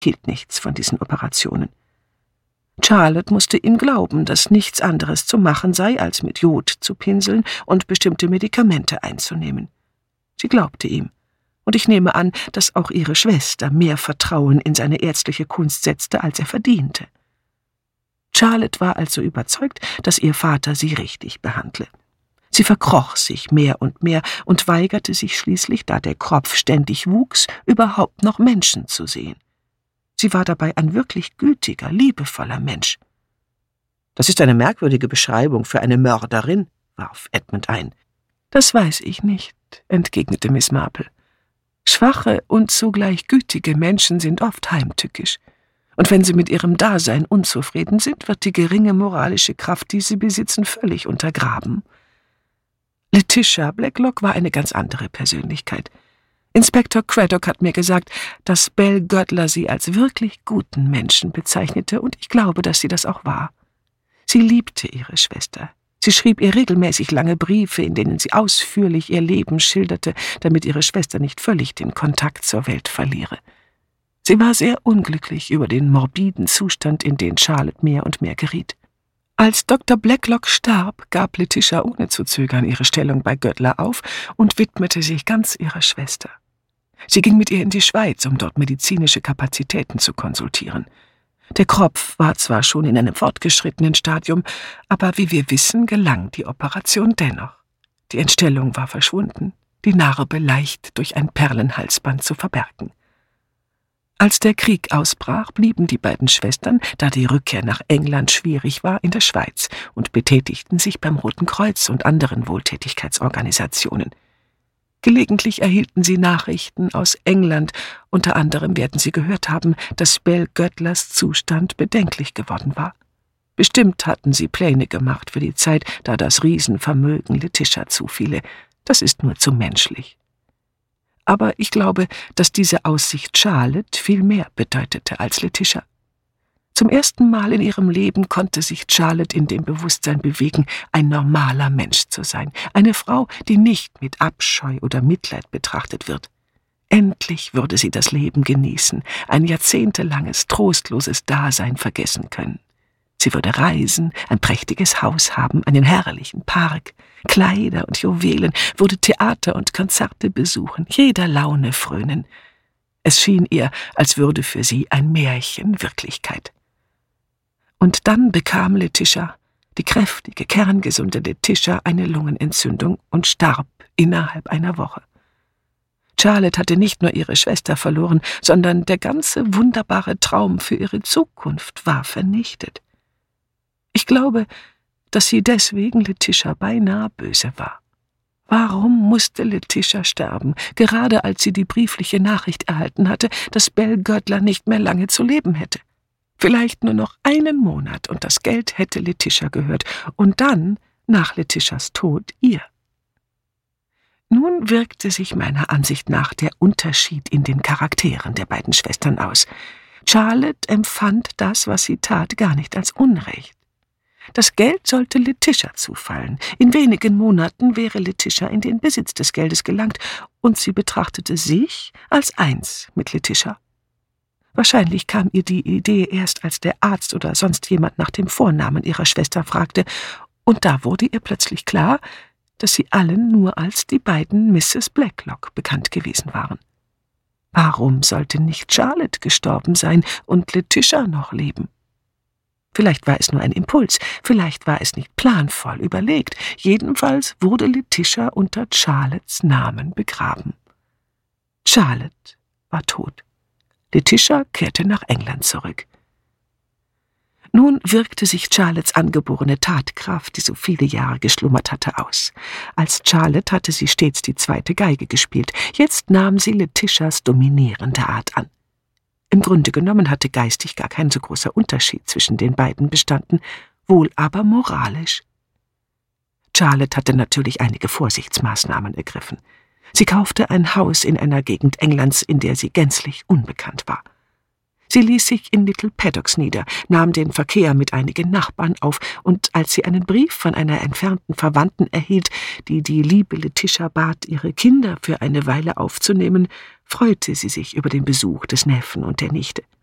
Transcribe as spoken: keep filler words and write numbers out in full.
hielt nichts von diesen Operationen. Charlotte musste ihm glauben, dass nichts anderes zu machen sei, als mit Jod zu pinseln und bestimmte Medikamente einzunehmen. Sie glaubte ihm, und ich nehme an, dass auch ihre Schwester mehr Vertrauen in seine ärztliche Kunst setzte, als er verdiente. Charlotte war also überzeugt, dass ihr Vater sie richtig behandle. Sie verkroch sich mehr und mehr und weigerte sich schließlich, da der Kropf ständig wuchs, überhaupt noch Menschen zu sehen. Sie war dabei ein wirklich gütiger, liebevoller Mensch. »Das ist eine merkwürdige Beschreibung für eine Mörderin«, warf Edmund ein. »Das weiß ich nicht«, entgegnete Miss Marple. »Schwache und zugleich gütige Menschen sind oft heimtückisch. Und wenn sie mit ihrem Dasein unzufrieden sind, wird die geringe moralische Kraft, die sie besitzen, völlig untergraben.« Letitia Blacklock war eine ganz andere Persönlichkeit. Inspektor Craddock hat mir gesagt, dass Belle Göttler sie als wirklich guten Menschen bezeichnete, und ich glaube, dass sie das auch war. Sie liebte ihre Schwester. Sie schrieb ihr regelmäßig lange Briefe, in denen sie ausführlich ihr Leben schilderte, damit ihre Schwester nicht völlig den Kontakt zur Welt verliere. Sie war sehr unglücklich über den morbiden Zustand, in den Charlotte mehr und mehr geriet. Als Doktor Blacklock starb, gab Letitia ohne zu zögern ihre Stellung bei Göttler auf und widmete sich ganz ihrer Schwester. Sie ging mit ihr in die Schweiz, um dort medizinische Kapazitäten zu konsultieren. Der Kropf war zwar schon in einem fortgeschrittenen Stadium, aber wie wir wissen, gelang die Operation dennoch. Die Entstellung war verschwunden, die Narbe leicht durch ein Perlenhalsband zu verbergen. Als der Krieg ausbrach, blieben die beiden Schwestern, da die Rückkehr nach England schwierig war, in der Schweiz und betätigten sich beim Roten Kreuz und anderen Wohltätigkeitsorganisationen. Gelegentlich erhielten sie Nachrichten aus England, unter anderem werden sie gehört haben, dass Belle Göttlers Zustand bedenklich geworden war. Bestimmt hatten sie Pläne gemacht für die Zeit, da das Riesenvermögen Letitia zufiele. Das ist nur zu menschlich. Aber ich glaube, dass diese Aussicht Charlotte viel mehr bedeutete als Letitia. Zum ersten Mal in ihrem Leben konnte sich Charlotte in dem Bewusstsein bewegen, ein normaler Mensch zu sein, eine Frau, die nicht mit Abscheu oder Mitleid betrachtet wird. Endlich würde sie das Leben genießen, ein jahrzehntelanges, trostloses Dasein vergessen können. Sie würde reisen, ein prächtiges Haus haben, einen herrlichen Park, Kleider und Juwelen, würde Theater und Konzerte besuchen, jeder Laune frönen. Es schien ihr, als würde für sie ein Märchen Wirklichkeit. Und dann bekam Letitia, die kräftige, kerngesunde Letitia, eine Lungenentzündung und starb innerhalb einer Woche. Charlotte hatte nicht nur ihre Schwester verloren, sondern der ganze wunderbare Traum für ihre Zukunft war vernichtet. Ich glaube, dass sie deswegen Letitia beinahe böse war. Warum musste Letitia sterben, gerade als sie die briefliche Nachricht erhalten hatte, dass Belle Göttler nicht mehr lange zu leben hätte? Vielleicht nur noch einen Monat, und das Geld hätte Letitia gehört, und dann, nach Letitias Tod, ihr. Nun wirkte sich meiner Ansicht nach der Unterschied in den Charakteren der beiden Schwestern aus. Charlotte empfand das, was sie tat, gar nicht als Unrecht. Das Geld sollte Letitia zufallen. In wenigen Monaten wäre Letitia in den Besitz des Geldes gelangt, und sie betrachtete sich als eins mit Letitia. Wahrscheinlich kam ihr die Idee erst, als der Arzt oder sonst jemand nach dem Vornamen ihrer Schwester fragte, und da wurde ihr plötzlich klar, dass sie allen nur als die beiden Misses Blacklock bekannt gewesen waren. Warum sollte nicht Charlotte gestorben sein und Letitia noch leben? Vielleicht war es nur ein Impuls, vielleicht war es nicht planvoll überlegt. Jedenfalls wurde Letitia unter Charlottes Namen begraben. Charlotte war tot. Letitia kehrte nach England zurück. Nun wirkte sich Charlottes angeborene Tatkraft, die so viele Jahre geschlummert hatte, aus. Als Charlotte hatte sie stets die zweite Geige gespielt. Jetzt nahm sie Letitias dominierende Art an. Im Grunde genommen hatte geistig gar kein so großer Unterschied zwischen den beiden bestanden, wohl aber moralisch. Charlotte hatte natürlich einige Vorsichtsmaßnahmen ergriffen. Sie kaufte ein Haus in einer Gegend Englands, in der sie gänzlich unbekannt war. Sie ließ sich in Little Paddocks nieder, nahm den Verkehr mit einigen Nachbarn auf, und als sie einen Brief von einer entfernten Verwandten erhielt, die die liebe Letitia bat, ihre Kinder für eine Weile aufzunehmen, freute sie sich über den Besuch des Neffen und der Nichte.